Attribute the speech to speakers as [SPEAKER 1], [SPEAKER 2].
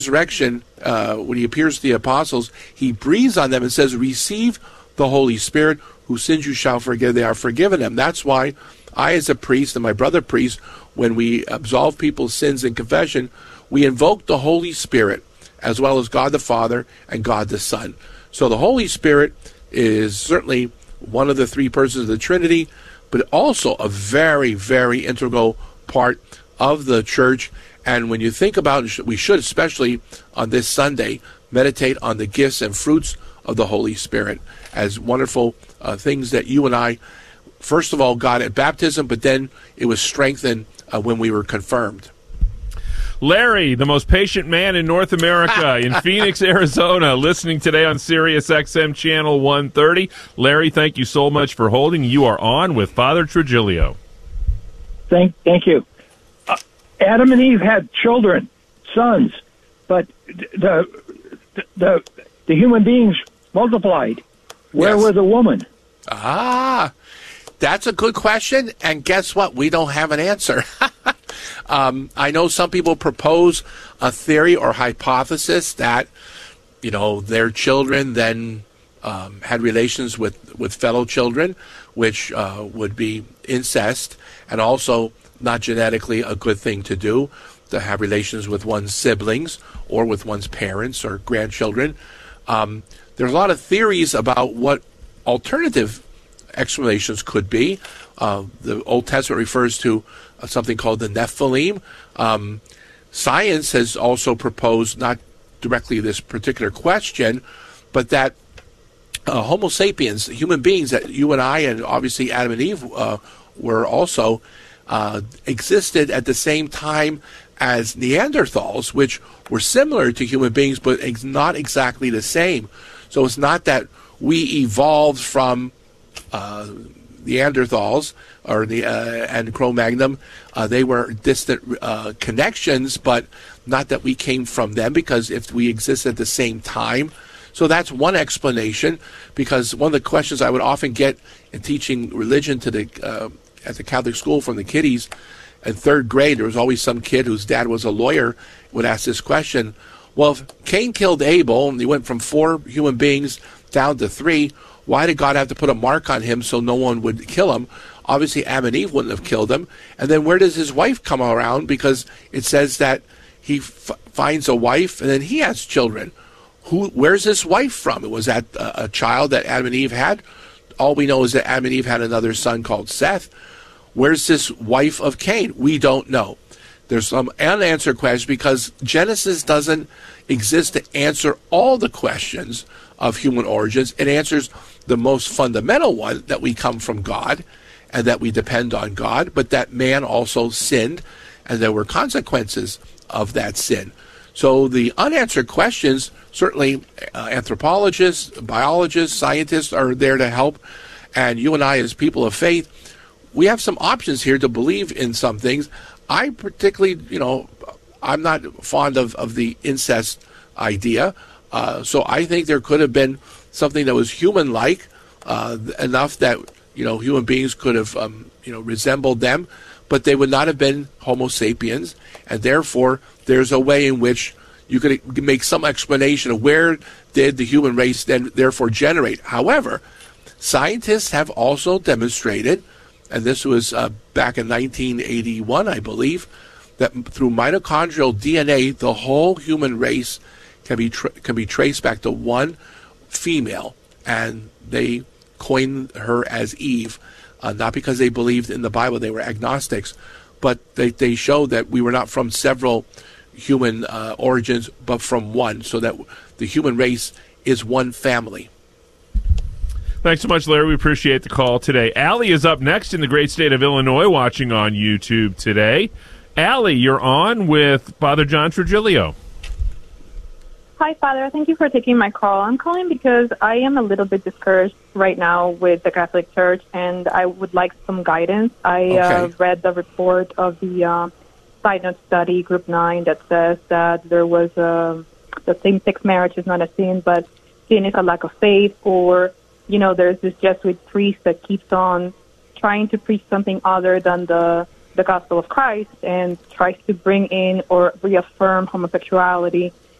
[SPEAKER 1] resurrection, when he appears to the apostles, he breathes on them and says, receive the Holy Spirit, whose sins you shall forgive, they are forgiven them. That's why I, as a priest, and my brother priest, when we absolve people's sins in confession, we invoke the Holy Spirit, as well as God the Father and God the Son. So the Holy Spirit is certainly one of the three persons of the Trinity, but also a very, very integral part of the church. And when you think about it, we should, especially on this Sunday, meditate on the gifts and fruits of the Holy Spirit as wonderful things that you and I, first of all, got at baptism, but then it was strengthened when we were confirmed.
[SPEAKER 2] Larry, the most patient man in North America, in Phoenix, Arizona, listening today on Sirius XM Channel 130. Larry, thank you so much for holding. You are on with Father Trigilio.
[SPEAKER 3] Thank you. Adam and Eve had children, sons, but the human beings multiplied. Where was the woman?
[SPEAKER 1] That's a good question, and guess what? We don't have an answer. I know some people propose a theory or hypothesis that, their children then had relations with fellow children, which would be incest, and also not genetically a good thing to do, to have relations with one's siblings or with one's parents or grandchildren. There's a lot of theories about what alternative explanations could be. The Old Testament refers to something called the Nephilim. Science has also proposed, not directly this particular question, but that Homo sapiens, human beings, that you and I and obviously Adam and Eve were also, existed at the same time as Neanderthals, which were similar to human beings, but not exactly the same. So it's not that we evolved from Neanderthals and Cro-Magnon. They were distant connections, but not that we came from them, because if we exist at the same time. So that's one explanation, because one of the questions I would often get in teaching religion to at the Catholic school from the kiddies in third grade, there was always some kid whose dad was a lawyer would ask this question. Well, if Cain killed Abel and he went from 4 human beings down to 3, why did God have to put a mark on him so no one would kill him? Obviously, Adam and Eve wouldn't have killed him. And then where does his wife come around? Because it says that he finds a wife and then he has children. Where's this wife from? Was that a child that Adam and Eve had? All we know is that Adam and Eve had another son called Seth. Where's this wife of Cain? We don't know. There's some unanswered questions because Genesis doesn't exist to answer all the questions of human origins. It answers the most fundamental one, that we come from God and that we depend on God, but that man also sinned and there were consequences of that sin. So the unanswered questions, certainly anthropologists, biologists, scientists are there to help. And you and I, as people of faith, we have some options here to believe in some things. I particularly, I'm not fond of the incest idea. So I think there could have been something that was human-like, enough that, human beings could have, resembled them, but they would not have been Homo sapiens. And therefore, there's a way in which you could make some explanation of where did the human race then therefore generate. However, scientists have also demonstrated, and this was back in 1981, I believe, that through mitochondrial DNA, the whole human race can be traced back to one female, and they coined her as Eve, not because they believed in the Bible, they were agnostics, but they showed that we were not from several human origins, but from one, so that the human race is one family.
[SPEAKER 2] Thanks so much, Larry. We appreciate the call today. Allie is up next in the great state of Illinois, watching on YouTube today. Allie, you're on with Father John Trigilio.
[SPEAKER 4] Hi, Father. Thank you for taking my call. I'm calling because I am a little bit discouraged right now with the Catholic Church, and I would like some guidance. I read the report of the Synod study, Group 9, that says that there was the same-sex marriage is not a sin, but sin is a lack of faith, or there's this Jesuit priest that keeps on trying to preach something other than the gospel of Christ and tries to bring in or reaffirm homosexuality.